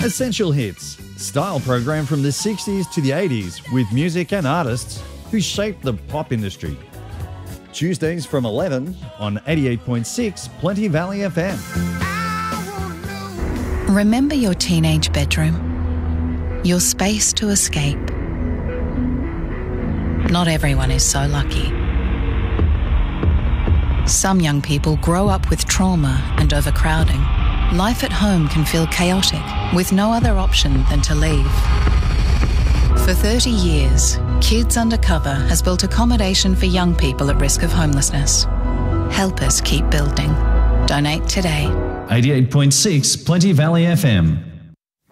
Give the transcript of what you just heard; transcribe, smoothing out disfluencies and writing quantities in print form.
Essential Hits, style program from the 60s to the 80s with music and artists who shaped the pop industry. Tuesdays from 11 on 88.6 Plenty Valley FM. Remember your teenage bedroom? Your space to escape? Not everyone is so lucky. Some young people grow up with trauma and overcrowding. Life at home can feel chaotic, with no other option than to leave. For 30 years, Kids Undercover has built accommodation for young people at risk of homelessness. Help us keep building. Donate today. 88.6 Plenty Valley FM.